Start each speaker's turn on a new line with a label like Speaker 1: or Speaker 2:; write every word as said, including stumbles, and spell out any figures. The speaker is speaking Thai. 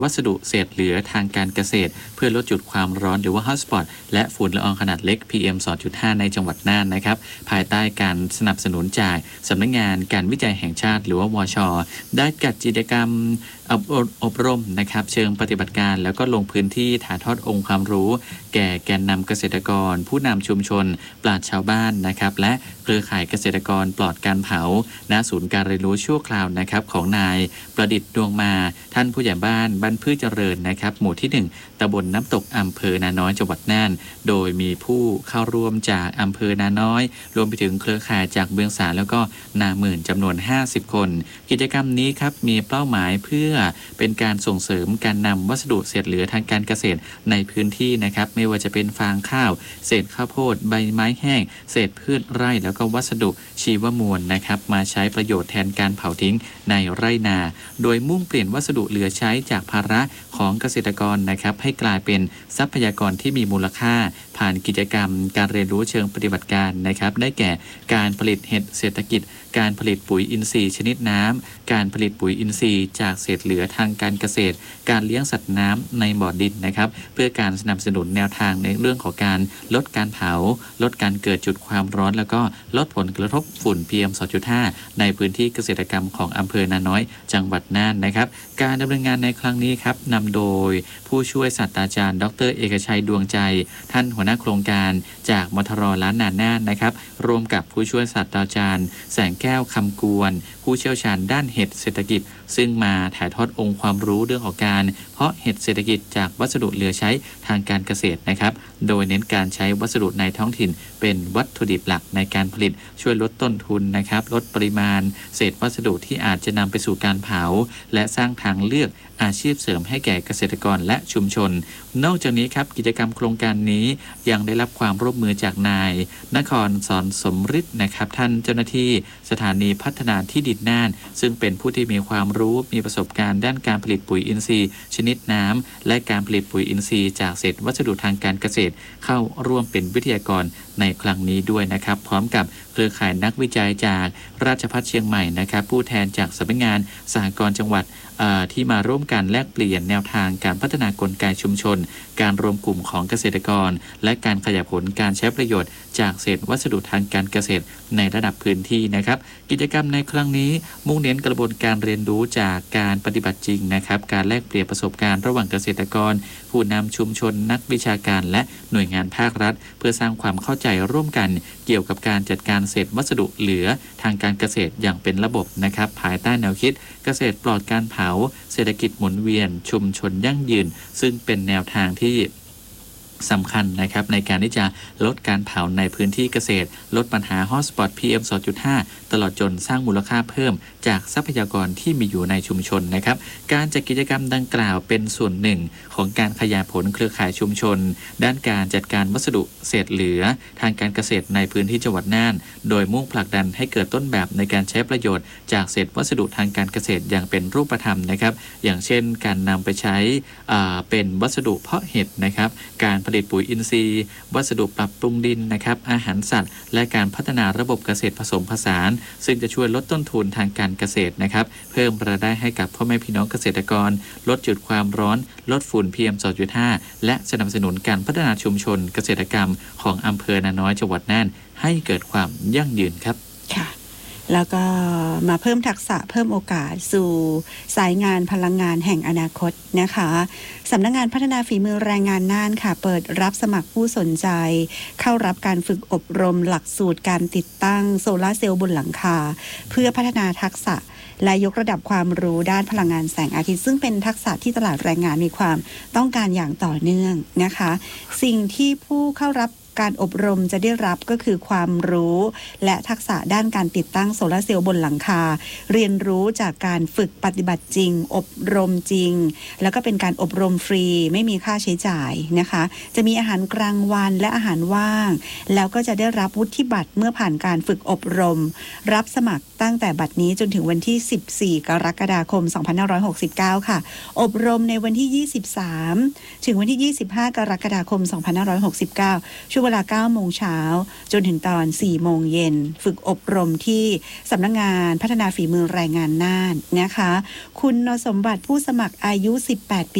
Speaker 1: วัสดุเศษเหลือทางการเกษตรเพื่อลดจุดความร้อนหรือว่าฮอตสปอตและฝุ่นละอองขนาดเล็ก พี เอ็ม สองจุดห้า ในจังหวัดน่านนะครับภายใต้การสนับสนุนจากสำนักงานการวิจัยแห่งชาติหรือว่าวช.ได้จัดกิจกรรมอบอบรมนะครับเชิงปฏิบัติการแล้วก็ลงพื้นที่ถ่ายทอดองค์ความรู้แก่แกนนำเกษตรกรผู้นำชุมชนปราชญ์ชาวบ้านนะครับและเครือข่ายเกษตรกรปลอดการเผาณศูนย์การเรียนรู้ชั่วคราวนะครับของนายประดิษฐ์ดวงมาท่านผู้ใหญ่บ้านบ้านพืชเจริญนะครับหมู่ที่หนึ่งตำบลน้ำตกอำเภอนาน้อยจังหวัดน่านโดยมีผู้เข้าร่วมจากอำเภอนาน้อยรวมไปถึงเครือข่ายจากเบืองสาแล้วก็นาหมื่นจำนวนห้าสิบคนกิจกรรมนี้ครับมีเป้าหมายเพื่อเป็นการส่งเสริมการนำวัสดุเศษเหลือทางการเกษตรในพื้นที่นะครับไม่ว่าจะเป็นฟางข้าวเศษข้าวโพดใบไม้แห้งเศษพืชไร่แล้วก็วัสดุชีวมวลนะครับมาใช้ประโยชน์แทนการเผาทิ้งในไร่นาโดยมุ่งเปลี่ยนวัสดุเหลือใช้จากภาระของเกษตรกรนะครับให้กลายเป็นทรัพยากรที่มีมูลค่าผ่านกิจกรรมการเรียนรู้เชิงปฏิบัติการนะครับได้แก่การผลิตเห็ดเศรษฐกิจการผลิตปุ๋ยอินทรีย์ชนิดน้ำการผลิตปุ๋ยอินทรีย์จากเศษเหลือทางการเกษตรการเลี้ยงสัตว์น้ำในบ่อดินนะครับเพื่อการสนับสนุนแนวทางในเรื่องของการลดการเผาลดการเกิดจุดความร้อนแล้วก็ลดผลกระทบฝุ่น พี เอ็ม สองจุดห้า ในพื้นที่เกษตรกรรมของอำเภอนาน้อยจังหวัดน่านนะครับการดำเนินงานในครั้งนี้ครับนำโดยผู้ช่วยศาสตราจารย์ดรเอกชัยดวงใจท่านหัวหน้าโครงการจากมทรล้านนาน่านนะครับร่วมกับผู้ช่วยศาสตราจารย์แสงแก้วคำกวนผู้เชี่ยวชาญด้านเห็ดเศรษฐกิจซึ่งมาถ่ายทอดองค์ความรู้เรื่องของการเพาะเห็ดเศรษฐกิจจากวัสดุเหลือใช้ทางการเกษตรนะครับโดยเน้นการใช้วัสดุในท้องถิ่นเป็นวัตถุดิบหลักในการผลิตช่วยลดต้นทุนนะครับลดปริมาณเศษวัสดุที่อาจจะนำไปสู่การเผาและสร้างทางเลือกอาชีพเสริมให้แก่เกษตรกรและชุมชนนอกจากนี้ครับกิจกรรมโครงการนี้ยังได้รับความร่วมมือจากนายนครสอนสมฤทธิ์นะครับท่านเจ้าหน้าที่สถานีพัฒนาที่ดินน่านซึ่งเป็นผู้ที่มีความรู้มีประสบการณ์ด้านการผลิตปุ๋ยอินทรีย์ชนิดน้ำและการผลิตปุ๋ยอินทรีย์จากเศษวัสดุทางการเกษตรเข้าร่วมเป็นวิทยากรในครั้งนี้ด้วยนะครับพร้อมกับเครือข่ายนักวิจัยจากราชภัฏเชียงใหม่นะครับผู้แทนจากสำนักงานสหกรณ์จังหวัดที่มาร่วมกันแลกเปลี่ยนแนวทางการพัฒนากลไกชุมชนการรวมกลุ่มของเกษตรกรและการขยายผลการใช้ประโยชน์จากเศษวัสดุทางการเกษตรในระดับพื้นที่นะครับกิจกรรมในครั้งนี้มุ่งเน้นกระบวนการเรียนรู้จากการปฏิบัติจริงนะครับการแลกเปลี่ยนประสบการณ์ระหว่างเกษตรกรผู้นำชุมชนนักวิชาการและหน่วยงานภาครัฐเพื่อสร้างความเข้าใจร่วมกันเกี่ยวกับการจัดการเศษวัสดุเหลือทางการเกษตรอย่างเป็นระบบนะครับภายใต้แนวคิดเกษตรปลอดการเผาเศรษฐกิจหมุนเวียนชุมชนยั่งยืนซึ่งเป็นแนวทางที่สำคัญนะครับในการที่จะลดการเผาในพื้นที่เกษตรลดปัญหาฮอตสปอต พี เอ็ม สองจุดห้า ตลอดจนสร้างมูลค่าเพิ่มจากทรัพยากรที่มีอยู่ในชุมชนนะครับการจัดกิจกรรมดังกล่าวเป็นส่วนหนึ่งของการขยายผลเครือข่ายชุมชนด้านการจัดการวัสดุเศษเหลือทางการเกษตรในพื้นที่จังหวัดน่านโดยมุ่งผลักดันให้เกิดต้นแบบในการใช้ประโยชน์จากเศษวัสดุทางการเกษตรอย่างเป็นรูปธรรมนะครับอย่างเช่นการนำไปใช้เป็นวัสดุเพาะเห็ดนะครับการผลิตปุ๋ยอินทรีย์วัสดุปรับปรุงดินนะครับอาหารสัตว์และการพัฒนาระบบเกษตรผสมผสานซึ่งจะช่วยลดต้นทุนทางการเกษตรนะครับเพิ่มรายได้ให้กับพ่อแม่พี่น้องเกษตรกรลดจุดความร้อนลดฝุ่น พี เอ็ม สองจุดห้า และสนับสนุนการพัฒนาชุมชนเกษตรกรรมของอำเภอนาน้อยจังหวัดน่านให้เกิดความยั่งยืนครับ
Speaker 2: ค่ะแล้วก็มาเพิ่มทักษะเพิ่มโอกาสสู่สายงานพลังงานแห่งอนาคตนะคะสำนักงานพัฒนาฝีมือแรงงานน่านค่ะเปิดรับสมัครผู้สนใจเข้ารับการฝึกอบรมหลักสูตรการติดตั้งโซลาร์เซลล์บนหลังคาเพื่อพัฒนาทักษะและยกระดับความรู้ด้านพลังงานแสงอาทิตย์ซึ่งเป็นทักษะที่ตลาดแรงงานมีความต้องการอย่างต่อเนื่องนะคะสิ่งที่ผู้เข้ารับการอบรมจะได้รับก็คือความรู้และทักษะด้านการติดตั้งโซลาร์เซลล์บนหลังคาเรียนรู้จากการฝึกปฏิบัติจริงอบรมจริงแล้วก็เป็นการอบรมฟรีไม่มีค่าใช้จ่ายนะคะจะมีอาหารกลางวันและอาหารว่างแล้วก็จะได้รับวุฒิบัตรเมื่อผ่านการฝึกอบรมรับสมัครตั้งแต่บัดนี้จนถึงวันที่สิบสี่กรกฎาคมสองพันห้าร้อยหกสิบเก้าค่ะอบรมในวันที่ยี่สิบสามถึงวันที่ยี่สิบห้ากรกฎาคมสองพันห้าร้อยหกสิบเก้าช่วงวงเวลา เก้าโมงเช้าจนถึงตอน สี่โมงเย็นฝึกอบรมที่สำนักงานพัฒนาฝีมือแรงงานน่านนะคะคุณสมบัติผู้สมัครอายุ สิบแปด ปี